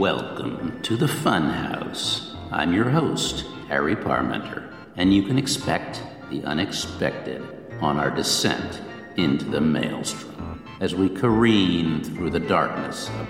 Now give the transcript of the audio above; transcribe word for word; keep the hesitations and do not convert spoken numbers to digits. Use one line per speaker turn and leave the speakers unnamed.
Welcome to the Funhouse. I'm your host, Harry Parmenter, and you can expect the unexpected on our descent into the maelstrom as we careen through the darkness of